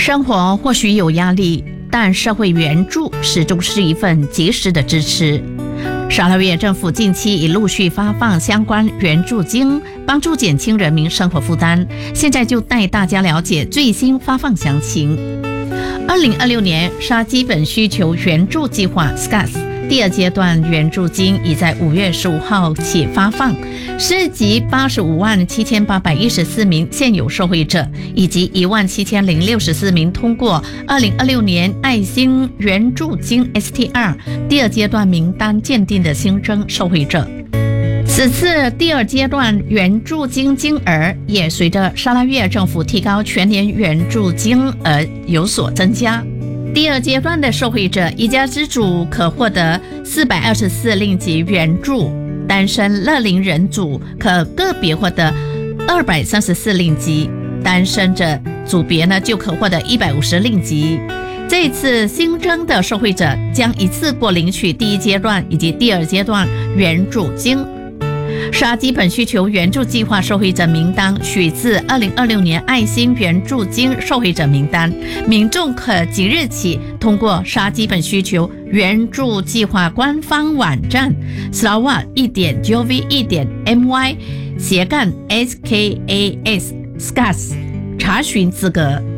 生活或许有压力，但社会援助始终是一份及时的支持。沙拉越政府近期已陆续发放相关援助金，帮助减轻人民生活负担。现在就带大家了解最新发放详情。2026年沙基本需求援助计划 SCAS 第二阶段援助金已在5月15号起发放，涉及857814名现有受惠者，以及17064名通过2026年爱心援助金 STR 第二阶段名单鉴定的新增受惠者。此次第二阶段援助金金额也随着沙拉越政府提高全年援助金额有所增加。第二阶段的受惠者，一家之主可获得424令吉援助，单身乐龄人组可个别获得234令吉，单身者组别呢就可获得150令吉。这次新增的受惠者将一次过领取第一阶段以及第二阶段援助金。沙基本需求援助计划受惠者名单取自2026年爱心援助金受惠者名单，民众可即日起通过沙基本需求援助计划官方网站 sarawak1.gov1.my/SKAS SCAS 查询资格。